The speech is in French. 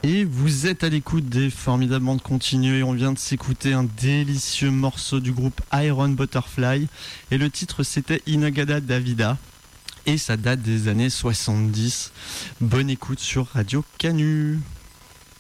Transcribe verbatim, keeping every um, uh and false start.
Et vous êtes à l'écoute des formidables bandes continues. On vient de s'écouter un délicieux morceau du groupe Iron Butterfly. Et le titre, c'était In-A-Gadda Da-Vida. Et ça date des années soixante-dix. Bonne écoute sur Radio Canu.